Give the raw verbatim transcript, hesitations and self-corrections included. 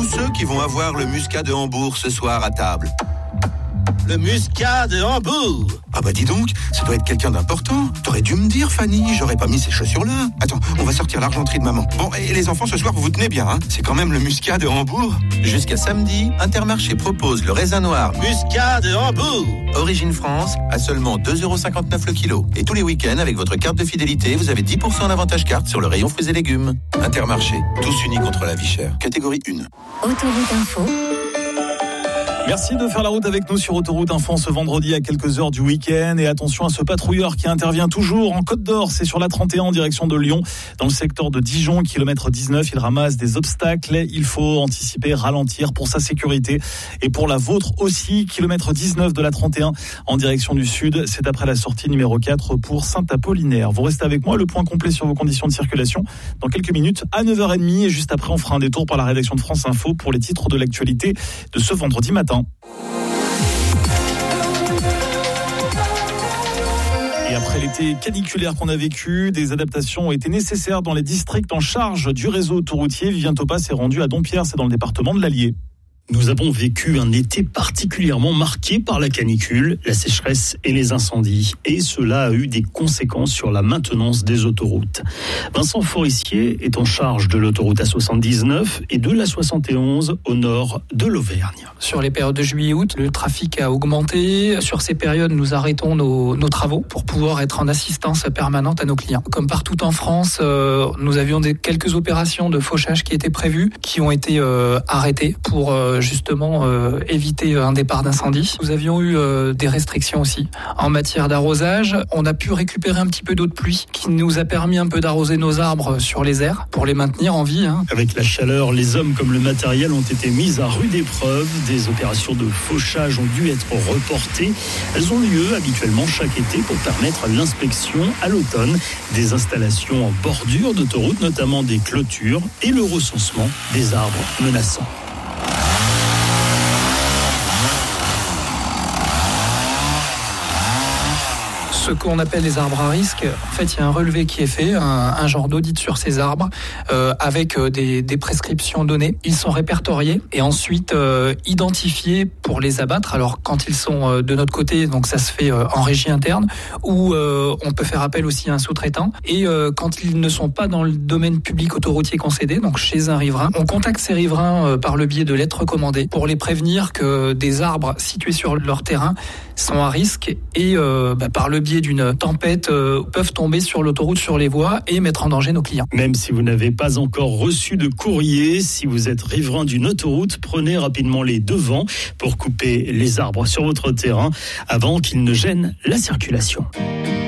ceux qui vont avoir le muscat de Hambourg ce soir à table. Le muscat de Hambourg. Ah bah dis donc, ça doit être quelqu'un d'important. T'aurais dû me dire, Fanny, j'aurais pas mis ces chaussures-là. Attends, on va sortir l'argenterie de maman. Bon, et les enfants, ce soir, vous vous tenez bien, hein. C'est quand même le muscat de Hambourg. Jusqu'à samedi, Intermarché propose le raisin noir muscat de Hambourg. Origine France, à seulement deux euros cinquante-neuf le kilo. Et tous les week-ends, avec votre carte de fidélité, vous avez dix pour cent d'avantage carte sur le rayon fruits et légumes. Intermarché, tous unis contre la vie chère. Catégorie un. Autoroute Info. Merci de faire la route avec nous sur Autoroute Info ce vendredi à quelques heures du week-end. Et attention à ce patrouilleur qui intervient toujours en Côte d'Or. C'est sur la trente et un en direction de Lyon. Dans le secteur de Dijon, kilomètre dix-neuf, il ramasse des obstacles. Il faut anticiper, ralentir pour sa sécurité. Et pour la vôtre aussi, kilomètre dix-neuf de la trente et un en direction du sud. C'est après la sortie numéro quatre pour Saint-Apollinaire. Vous restez avec moi, le point complet sur vos conditions de circulation dans quelques minutes à neuf heures trente. Et juste après, on fera un détour par la rédaction de France Info pour les titres de l'actualité de ce vendredi matin. Et après l'été caniculaire qu'on a vécu, des adaptations ont été nécessaires dans les districts en charge du réseau autoroutier. Vivien Topa s'est rendu à Dompierre, c'est dans le département de l'Allier. Nous avons vécu un été particulièrement marqué par la canicule, la sécheresse et les incendies. Et cela a eu des conséquences sur la maintenance des autoroutes. Vincent Forissier est en charge de l'autoroute A soixante-dix-neuf et de la soixante et onze au nord de l'Auvergne. Sur les périodes de juillet et août, le trafic a augmenté. Sur ces périodes, nous arrêtons nos, nos travaux pour pouvoir être en assistance permanente à nos clients. Comme partout en France, euh, nous avions des, quelques opérations de fauchage qui étaient prévues, qui ont été euh, arrêtées pour euh, justement euh, éviter un départ d'incendie. Nous avions eu euh, des restrictions aussi. En matière d'arrosage, on a pu récupérer un petit peu d'eau de pluie qui nous a permis un peu d'arroser nos arbres sur les aires pour les maintenir en vie. Hein. Avec la chaleur, les hommes comme le matériel ont été mis à rude épreuve. Des opérations de fauchage ont dû être reportées. Elles ont lieu habituellement chaque été pour permettre l'inspection à l'automne des installations en bordure d'autoroute, notamment des clôtures et le recensement des arbres menaçants. Ce qu'on appelle les arbres à risque, en fait, il y a un relevé qui est fait, un, un genre d'audit sur ces arbres euh, avec euh, des, des prescriptions données. Ils sont répertoriés et ensuite euh, identifiés pour les abattre. Alors, quand ils sont euh, de notre côté, donc ça se fait euh, en régie interne, ou euh, on peut faire appel aussi à un sous-traitant. Et euh, quand ils ne sont pas dans le domaine public autoroutier concédé, donc chez un riverain, on contacte ces riverains euh, par le biais de lettres recommandées pour les prévenir que des arbres situés sur leur terrain sont à risque et euh, bah, par le biais d'une tempête euh, peuvent tomber sur l'autoroute, sur les voies et mettre en danger nos clients. Même si vous n'avez pas encore reçu de courrier, si vous êtes riverain d'une autoroute, prenez rapidement les devants pour couper les arbres sur votre terrain avant qu'ils ne gênent la circulation.